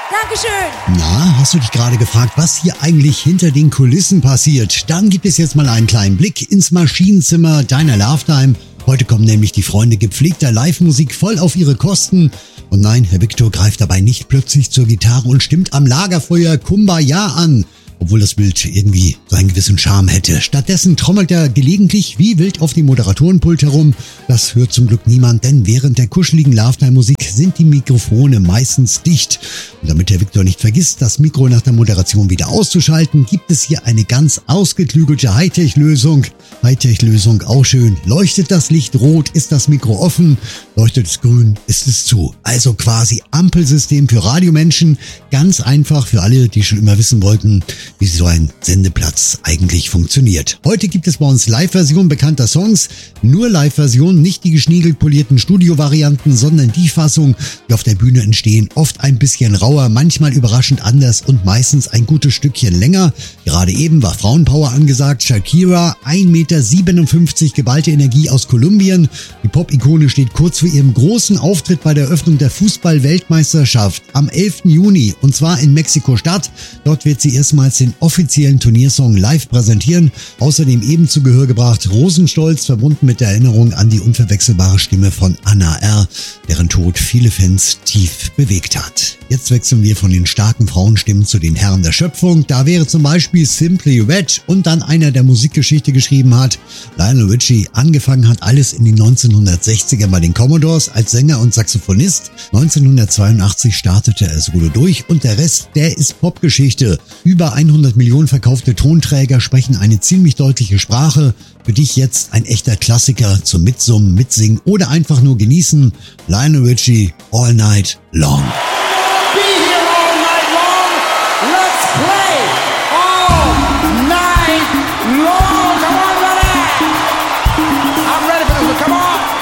Dankeschön. Na, hast du dich gerade gefragt, was hier eigentlich hinter den Kulissen passiert? Dann gibt es jetzt mal einen kleinen Blick ins Maschinenzimmer deiner Lovetime. Heute kommen nämlich die Freunde gepflegter Live-Musik voll auf ihre Kosten. Und nein, Herr Victor greift dabei nicht plötzlich zur Gitarre und stimmt am Lagerfeuer Kumbaya an, obwohl das Bild irgendwie so einen gewissen Charme hätte. Stattdessen trommelt er gelegentlich wie wild auf dem Moderatorenpult herum. Das hört zum Glück niemand, denn während der kuscheligen Lovetime-Musik sind die Mikrofone meistens dicht. Und damit Herr Victor nicht vergisst, das Mikro nach der Moderation wieder auszuschalten, gibt es hier eine ganz ausgeklügelte Hightech-Lösung. Hightech-Lösung auch schön. Leuchtet das Licht rot, ist das Mikro offen. Leuchtet es grün, ist es zu. Also quasi Ampelsystem für Radiomenschen. Ganz einfach für alle, die schon immer wissen wollten, wie so ein Sendeplatz eigentlich funktioniert. Heute gibt es bei uns Live-Versionen bekannter Songs. Nur Live-Versionen, nicht die geschniegelt polierten Studio-Varianten, sondern die Fassung, die auf der Bühne entstehen. Oft ein bisschen rauer, manchmal überraschend anders und meistens ein gutes Stückchen länger. Gerade eben war Frauenpower angesagt. Shakira, 1,57 Meter geballte Energie aus Kolumbien. Die Pop-Ikone steht kurz vor ihrem großen Auftritt bei der Eröffnung der Fußball-Weltmeisterschaft am 11. Juni und zwar in Mexiko-Stadt. Dort wird sie erstmals den offiziellen Turniersong live präsentieren. Außerdem eben zu Gehör gebracht Rosenstolz, verbunden mit der Erinnerung an die unverwechselbare Stimme von Anna R., deren Tod viele Fans tief bewegt hat. Jetzt wechseln wir von den starken Frauenstimmen zu den Herren der Schöpfung. Da wäre zum Beispiel Simply Red und dann einer, der Musikgeschichte geschrieben hat. Lionel Richie. Angefangen hat alles in den 1960ern bei den Commodores als Sänger und Saxophonist. 1982 startete er solo durch und der Rest, der ist Popgeschichte. Über 100 Millionen verkaufte Tonträger sprechen eine ziemlich deutliche Sprache. Für dich jetzt ein echter Klassiker zum Mitsummen, Mitsingen oder einfach nur genießen. Lionel Richie, All Night Long.